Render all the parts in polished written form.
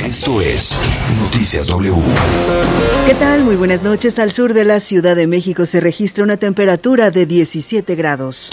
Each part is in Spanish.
Esto es Noticias W. ¿Qué tal? Muy buenas noches. Al sur de la Ciudad de México se registra una temperatura de 17 grados.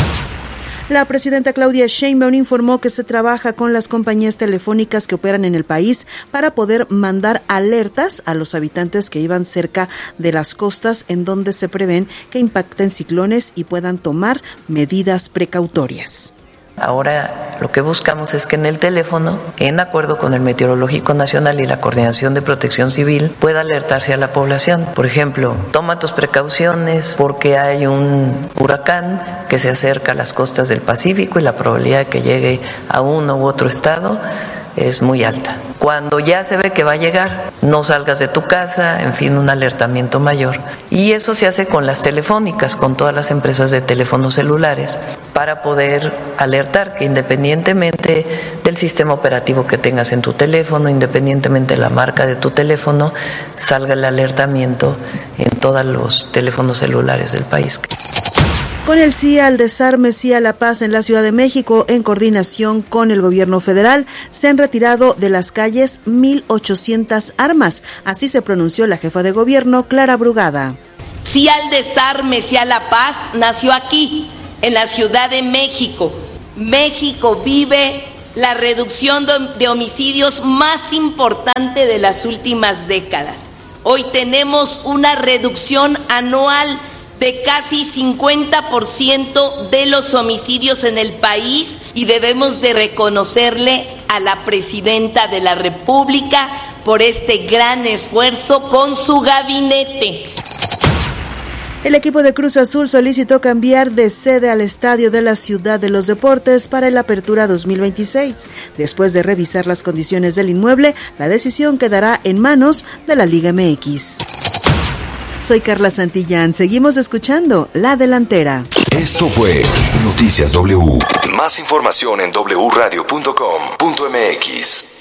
La presidenta Claudia Sheinbaum informó que se trabaja con las compañías telefónicas que operan en el país para poder mandar alertas a los habitantes que vivan cerca de las costas en donde se prevén que impacten ciclones y puedan tomar medidas precautorias. Ahora lo que buscamos es que en el teléfono, en acuerdo con el Meteorológico Nacional y la Coordinación de Protección Civil, pueda alertarse a la población. Por ejemplo, toma tus precauciones porque hay un huracán que se acerca a las costas del Pacífico y la probabilidad de que llegue a uno u otro estado es muy alta. Cuando ya se ve que va a llegar, no salgas de tu casa, en fin, un alertamiento mayor. Y eso se hace con las telefónicas, con todas las empresas de teléfonos celulares, para poder alertar que independientemente del sistema operativo que tengas en tu teléfono, independientemente de la marca de tu teléfono, salga el alertamiento en todos los teléfonos celulares del país. Con el sí al desarme, sí a la paz en la Ciudad de México, en coordinación con el gobierno federal, se han retirado de las calles 1,800 armas. Así se pronunció la jefa de gobierno, Clara Brugada. Sí al desarme, sí a la paz, nació aquí, en la Ciudad de México. México vive la reducción de homicidios más importante de las últimas décadas. Hoy tenemos una reducción anual de casi 50% de los homicidios en el país y debemos de reconocerle a la presidenta de la República por este gran esfuerzo con su gabinete. El equipo de Cruz Azul solicitó cambiar de sede al Estadio de la Ciudad de los Deportes para la Apertura 2026. Después de revisar las condiciones del inmueble, la decisión quedará en manos de la Liga MX. Soy Carla Santillán. Seguimos escuchando La Delantera. Esto fue Noticias W. Más información en wradio.com.mx.